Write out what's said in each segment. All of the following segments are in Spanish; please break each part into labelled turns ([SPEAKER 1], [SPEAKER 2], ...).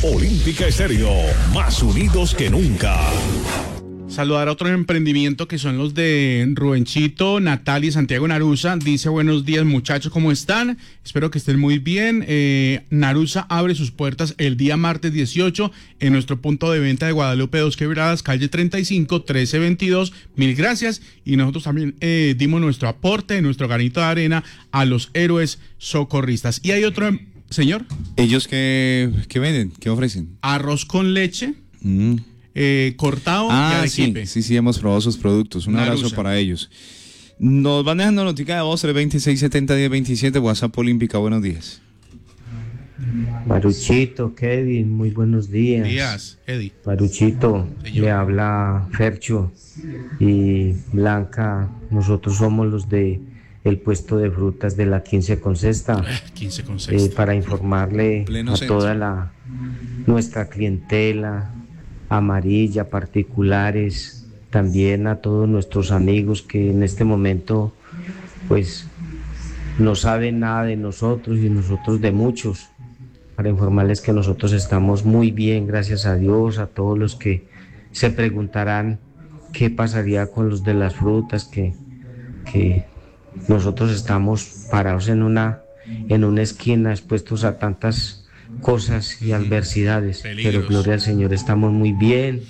[SPEAKER 1] Olímpica Estéreo, más unidos que nunca.
[SPEAKER 2] Saludar a otro emprendimiento que son los de Rubenchito, Natalia y Santiago Narusa. Dice: buenos días muchachos, ¿cómo están? Espero que estén muy bien. Narusa abre sus puertas el día martes 18 en nuestro punto de venta de Guadalupe 2 Quebradas, calle 35, 1322. Mil gracias. Y nosotros también dimos nuestro aporte, nuestro granito de arena a los héroes socorristas. Y hay otro, señor.
[SPEAKER 3] ¿Ellos qué venden? ¿Qué ofrecen?
[SPEAKER 2] Arroz con leche. Cortado y arequipe.
[SPEAKER 3] Sí, hemos probado sus productos. Un abrazo para ellos. Nos van dejando notica de voz, 326-70-1027, WhatsApp Olímpica, buenos días.
[SPEAKER 4] Maruchito, Kevin, muy buenos días.
[SPEAKER 2] Días, Eddie.
[SPEAKER 4] Maruchito, le habla Fercho y Blanca. Nosotros somos los de el puesto de frutas de la 15 con Sexta.
[SPEAKER 2] 15 con Sexta.
[SPEAKER 4] Para informarle
[SPEAKER 3] Pleno
[SPEAKER 4] a
[SPEAKER 3] centro.
[SPEAKER 4] toda nuestra clientela amarilla, particulares, también a todos nuestros amigos que en este momento pues no saben nada de nosotros y nosotros de muchos, para informarles que nosotros estamos muy bien, gracias a Dios. A todos los que se preguntarán qué pasaría con los de las frutas, que nosotros estamos parados en una esquina expuestos a tantas cosas y adversidades,
[SPEAKER 2] peligros.
[SPEAKER 4] Pero gloria al Señor, estamos muy bien.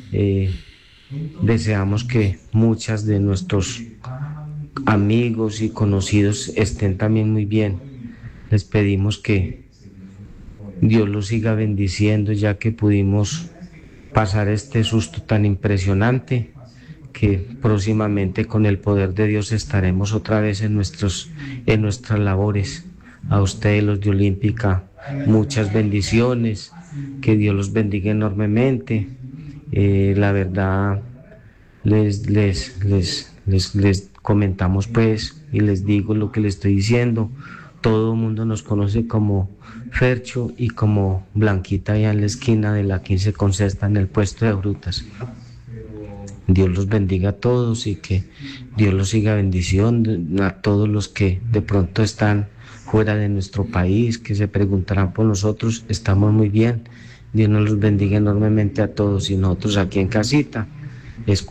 [SPEAKER 4] Deseamos que muchas de nuestros amigos y conocidos estén también muy bien. Les pedimos que Dios los siga bendiciendo, ya que pudimos pasar este susto tan impresionante, que próximamente con el poder de Dios estaremos otra vez en nuestras labores. A ustedes, los de Olímpica, muchas bendiciones, que Dios los bendiga enormemente. La verdad, les comentamos pues, y les digo lo que les estoy diciendo. Todo el mundo nos conoce como Fercho y como Blanquita, allá en la esquina de la 15 con Sexta, en el puesto de frutas. Dios los bendiga a todos y que Dios los siga bendiciendo a todos los que de pronto están fuera de nuestro país, que se preguntarán por nosotros. Estamos muy bien. Dios nos los bendiga enormemente a todos, y nosotros aquí en casita